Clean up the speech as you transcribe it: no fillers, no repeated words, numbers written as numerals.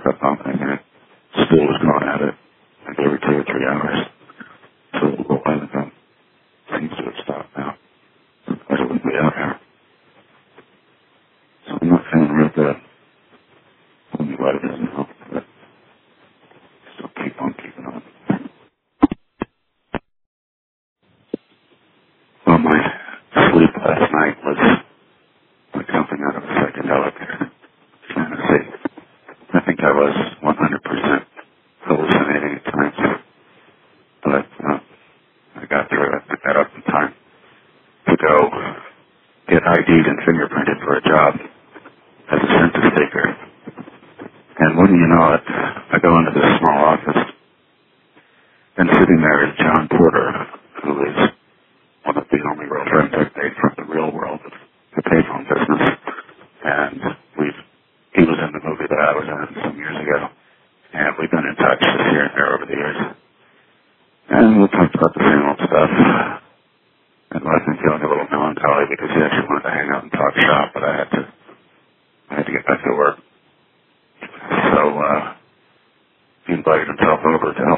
kept bumping, and it still was going at it like every 2 or 3 hours. So a little while ago, seems to have stopped now. I wouldn't be out here. So I'm not feeling real good. Tell me why it doesn't help, but still keep on keeping on. Well, my sleep last night was like jumping out of a psychedelic fantasy. I think I was 100% hallucinating at times, but I got through it. I got up in time to go get ID'd and fingerprinted for a job as a census taker. And wouldn't you know it, I go into this small office, and sitting there is John Porter, who is one of the only real friends I've made from the real world of the payphone business. And he was in the movie that I was in some years ago, and we've been in touch just here and there over the years. And we talked about the same old stuff. And left me feeling a little melancholy because he actually wanted to hang out and talk shop, but I had to get back to work. So he invited himself over to